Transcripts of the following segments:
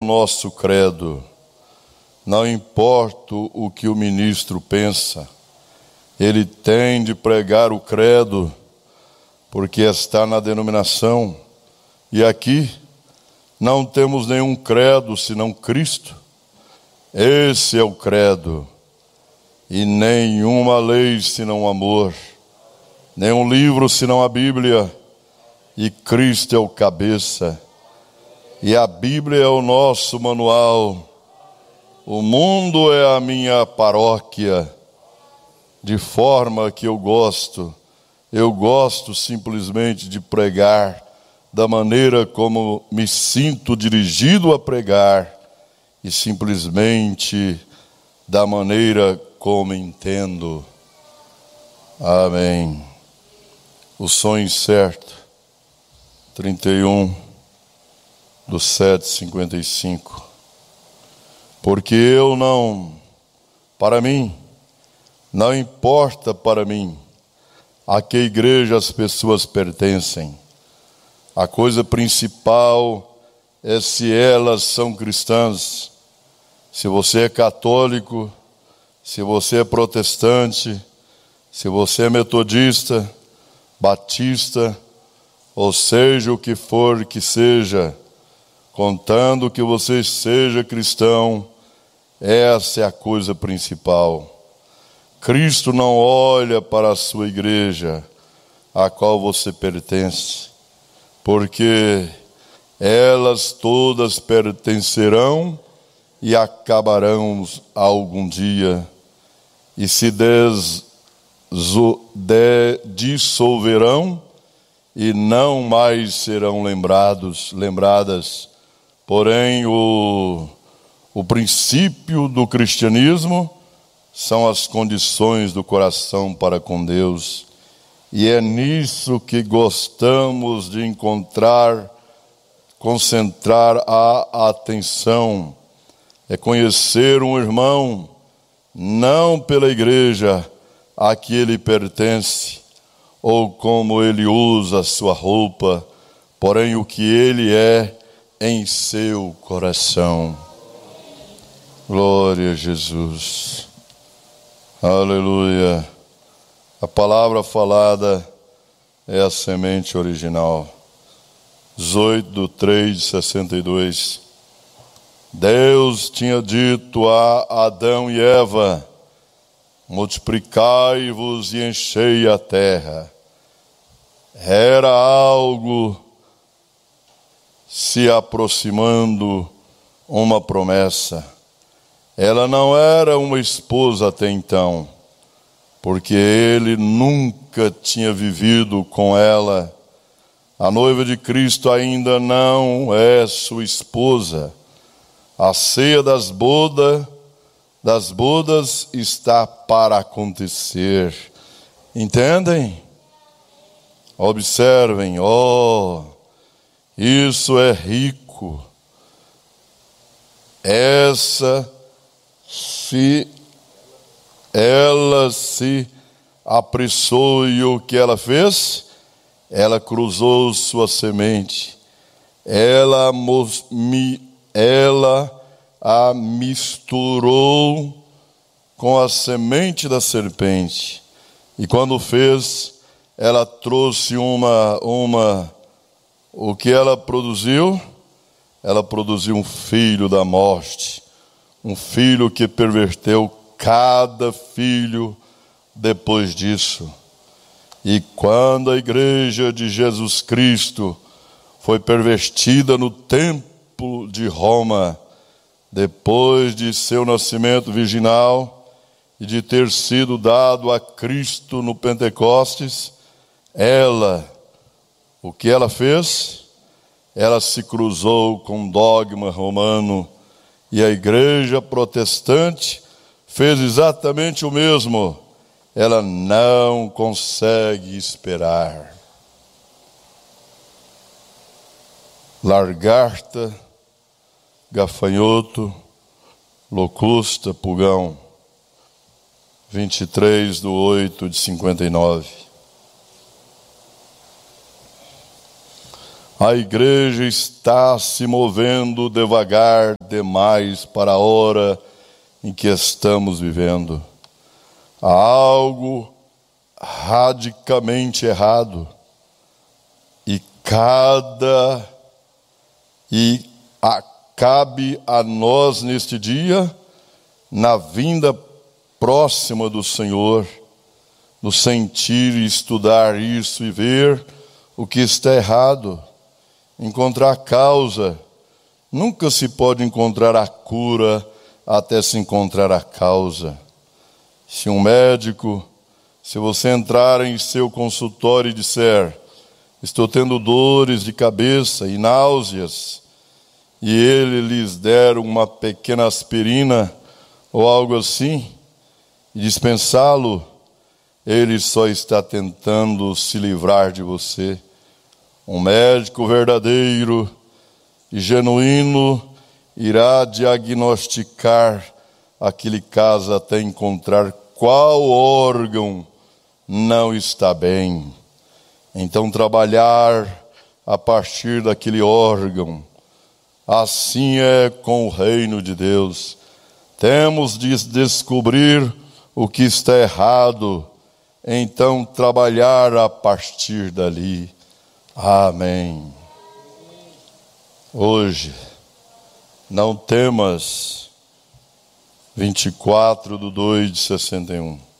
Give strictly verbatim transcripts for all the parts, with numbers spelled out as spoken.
nosso credo. Não importa o que o ministro pensa, ele tem de pregar o credo, porque está na denominação. E aqui não temos nenhum credo senão Cristo. Esse é o credo. E nenhuma lei senão amor, nenhum livro senão a Bíblia. E Cristo é o cabeça. E a Bíblia é o nosso manual. O mundo é a minha paróquia. De forma que eu gosto, eu gosto simplesmente de pregar da maneira como me sinto dirigido a pregar e simplesmente da maneira como entendo. Amém. O sonho certo, trinta e um do sete, cinquenta e cinco. Porque eu não, para mim, não importa para mim a que igreja as pessoas pertencem. A coisa principal é se elas são cristãs. Se você é católico, se você é protestante, se você é metodista, batista, ou seja o que for que seja, contando que você seja cristão, essa é a coisa principal. Cristo não olha para a sua igreja, a qual você pertence, porque elas todas pertencerão e acabarão algum dia, e se des, de, dissolverão e não mais serão lembrados, lembradas. Porém, o, o princípio do cristianismo são as condições do coração para com Deus. E é nisso que gostamos de encontrar, concentrar a atenção. É conhecer um irmão, não pela igreja a que ele pertence, ou como ele usa a sua roupa, porém o que ele é em seu coração. Glória a Jesus. Aleluia. A palavra falada é a semente original. dezoito de três de sessenta e dois. Deus tinha dito a Adão e Eva: multiplicai-vos e enchei a terra. Era algo se aproximando, uma promessa. Ela não era uma esposa até então, porque ele nunca tinha vivido com ela. A noiva de Cristo ainda não é sua esposa. A ceia das bodas, das bodas está para acontecer. Entendem? Observem, oh, isso é rico. Essa se ela se apressou e o que ela fez? Ela cruzou sua semente. Ela, ela a misturou com a semente da serpente. E quando fez, ela trouxe uma, uma, o que ela produziu? Ela produziu um filho da morte. Um filho que perverteu cada filho depois disso. E quando a igreja de Jesus Cristo foi pervertida no templo de Roma, depois de seu nascimento virginal e de ter sido dado a Cristo no Pentecostes, ela, o que ela fez? Ela se cruzou com o dogma romano. E a igreja protestante fez exatamente o mesmo. Ela não consegue esperar. Lagarta, gafanhoto, locusta, pulgão. vinte e três de oito de cinquenta e nove. A igreja está se movendo devagar demais para a hora em que estamos vivendo. Há algo radicalmente errado. E cada e a, cabe a nós neste dia, na vinda próxima do Senhor, no sentir e estudar isso e ver o que está errado, encontrar a causa. Nunca se pode encontrar a cura até se encontrar a causa. Se um médico, se você entrar em seu consultório e disser: estou tendo dores de cabeça e náuseas, e ele lhes der uma pequena aspirina ou algo assim, e dispensá-lo, ele só está tentando se livrar de você. Um médico verdadeiro e genuíno irá diagnosticar aquele caso até encontrar qual órgão não está bem. Então trabalhar a partir daquele órgão. Assim é com o reino de Deus. Temos de descobrir o que está errado, então trabalhar a partir dali. Amém. Hoje, não temas, vinte e quatro de dois de sessenta e um.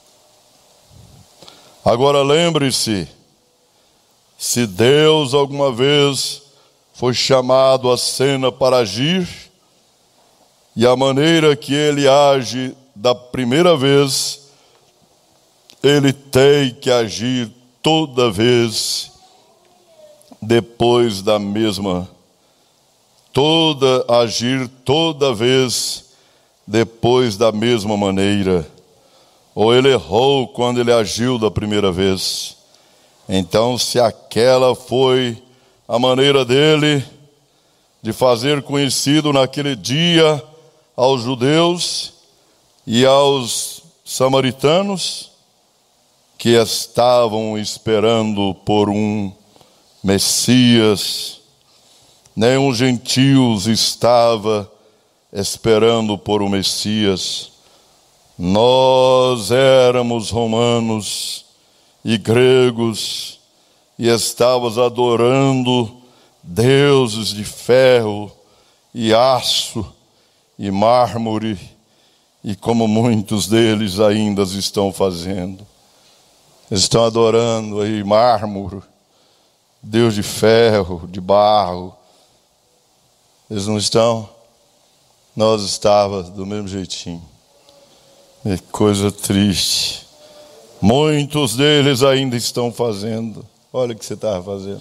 Agora lembre-se, se Deus alguma vez foi chamado à cena para agir, e a maneira que Ele age da primeira vez, Ele tem que agir toda vez depois da mesma, toda agir toda vez depois da mesma maneira. Ou Ele errou quando Ele agiu da primeira vez. Então, se aquela foi a maneira dele de fazer conhecido naquele dia aos judeus e aos samaritanos que estavam esperando por um Messias, nenhum gentios estava esperando por um Messias. Nós éramos romanos e gregos e estávamos adorando deuses de ferro e aço e mármore, e como muitos deles ainda estão fazendo. Estão adorando aí mármore, Deus de ferro, de barro. Eles não estão? Nós estávamos do mesmo jeitinho. Que coisa triste. Muitos deles ainda estão fazendo. Olha o que você estava fazendo.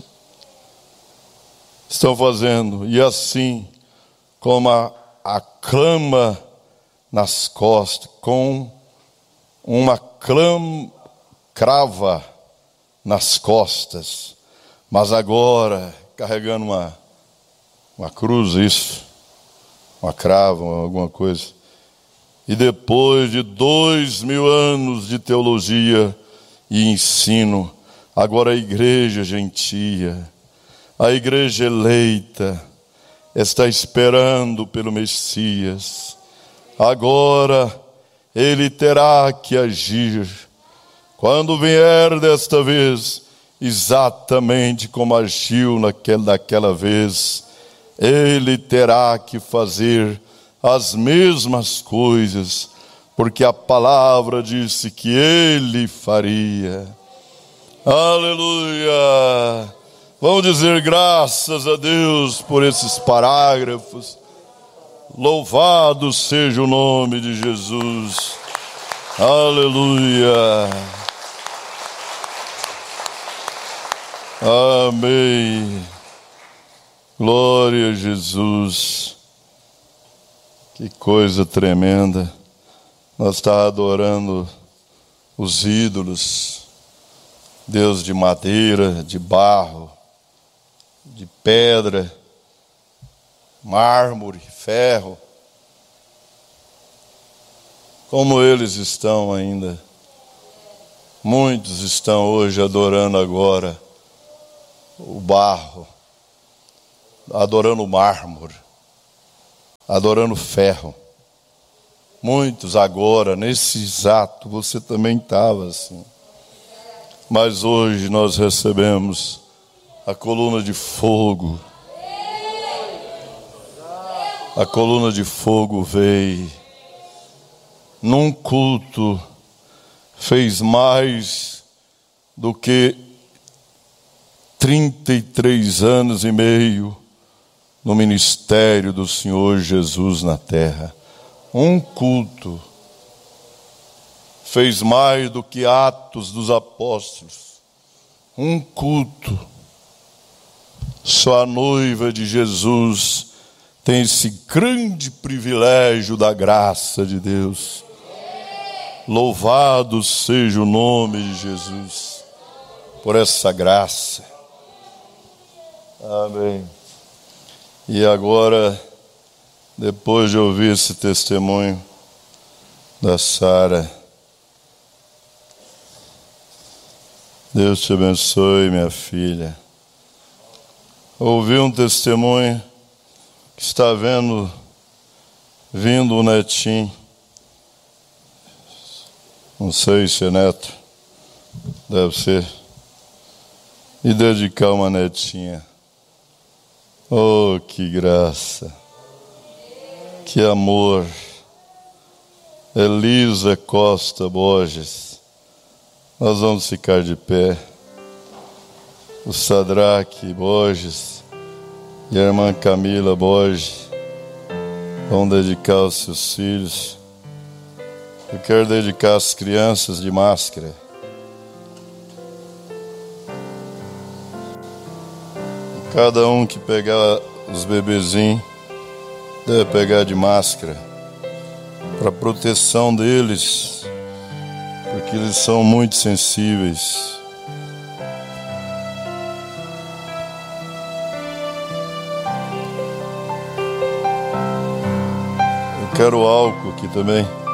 Estão fazendo. E assim, como a, a clama nas costas, com uma clam, crava nas costas, mas agora carregando uma, uma cruz, isso, uma crava, alguma coisa. E depois de dois mil anos de teologia e ensino, agora a igreja gentia, a igreja eleita, está esperando pelo Messias. Agora ele terá que agir. Quando vier desta vez, exatamente como agiu naquela, naquela vez, ele terá que fazer as mesmas coisas, porque a palavra disse que ele faria. Aleluia! Vamos dizer graças a Deus por esses parágrafos. Louvado seja o nome de Jesus. Aleluia! Amém. Glória a Jesus. Que coisa tremenda. Nós estávamos adorando os ídolos, Deus de madeira, de barro, de pedra, mármore, ferro. Como eles estão ainda. Muitos estão hoje adorando agora o barro, adorando mármore, adorando ferro. Muitos agora, nesse exato, você também estava assim. Mas hoje nós recebemos a coluna de fogo. A coluna de fogo veio num culto, fez mais do que trinta e três anos e meio no ministério do Senhor Jesus na terra. Um culto fez mais do que Atos dos Apóstolos. Um culto. Só a noiva de Jesus tem esse grande privilégio da graça de Deus. Louvado seja o nome de Jesus por essa graça. Amém. E agora, depois de ouvir esse testemunho da Sara, Deus te abençoe, minha filha. Ouvi um testemunho que está vendo, vindo o netinho. Não sei se é neto, deve ser. E dedicar uma netinha. Oh, que graça, que amor. Elisa Costa Borges. Nós vamos ficar de pé. O Sadraque Borges e a irmã Camila Borges vão dedicar os seus filhos. Eu quero dedicar as crianças de máscara. Cada um que pegar os bebezinhos deve pegar de máscara para proteção deles, porque eles são muito sensíveis. Eu quero álcool aqui também.